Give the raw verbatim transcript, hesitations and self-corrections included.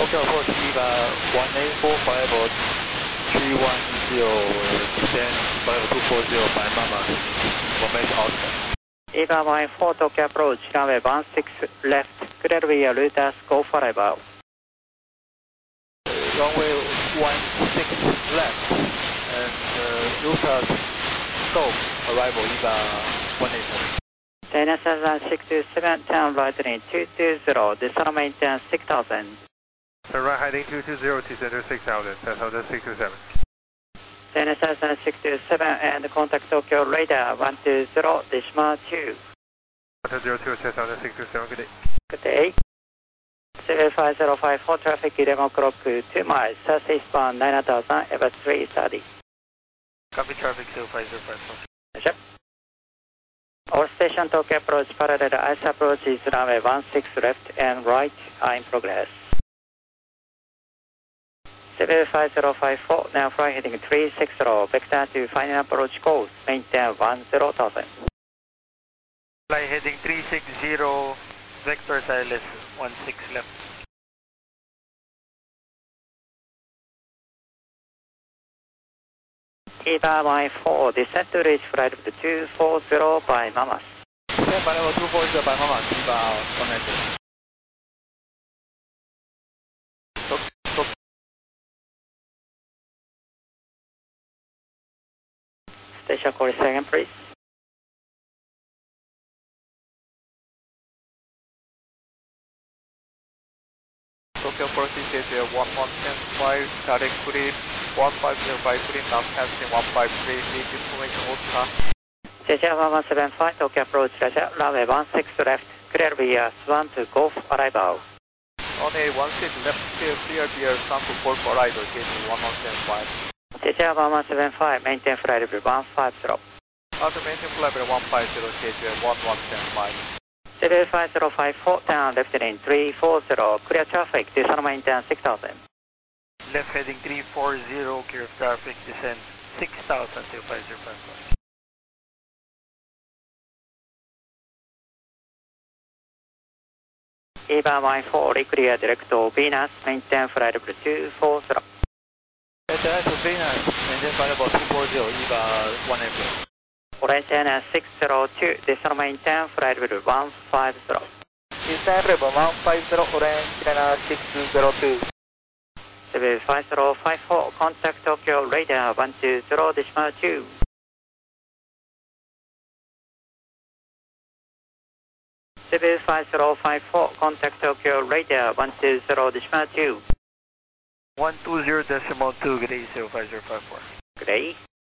Tokyo approach Eva one eight four five three one zero descend five two four zero by Mama, formation Oscar. Eva one four Tokyo approach, runway one six left, clear via Reuters, go for arrival. Runway one six left, and uh, Reuters, go, arrival Eva one eight four. China Southern six two seven, turn right heading two two zero, descend maintain six thousand. Turn right heading two two zero, descend six thousand, ten thousand six two seven. China Southern six two seven and contact Tokyo radar one two zero, decimal two. one two zero two, ten thousand six two seven, good day. Good day. seven five zero five four, traffic eleven o'clock, two miles, southeast bound nine thousand, Eva three thirty. Copy traffic seven five zero five four. Yep. All station Tokyo approach, parallel ice approach is runway one six left and right are in progress. seven five zero five four, now fly heading three six zero, vector to final approach course, maintain one zero thousand. Fly heading three six zero, vector Silas one six left. Eva one four, descent to reach flight two four zero by Mamas. Descend by level two four zero by Mamas, Eva one nine zero. Station call second, please. Tokyo Forces is one one ten five, direct clear, one five zero five three, now passing one five three, lead information Oscar. J J one one seven five, Tokyo approach, Roger, runway one six left, clear via Swan to Golf arrival. Runway one six left, clear, clear via Swan to Golf arrival, J J one one seven five. J J one one seven five, maintain flight level one five zero. After maintain flight level one five zero, J J one one seven five. seven five zero five four, turn left heading three four zero, clear traffic, descend maintain six thousand. Left heading three four zero, clear traffic, descend six thousand, seven five zero five four. Eva one four, clear direct to Venus, maintain flight level two four zero. Direct to Venus, maintain flight level two four zero, Eva one eight zero. Orange China six zero two, descend maintain flight level one five zero. Descend level one five zero, Orange China six zero two. seven five zero five four, contact Tokyo radar one two zero, decimal two. seven five zero five four, contact Tokyo radar one two zero, decimal two. one two zero decimal two, good day, seven five zero five four. Good day.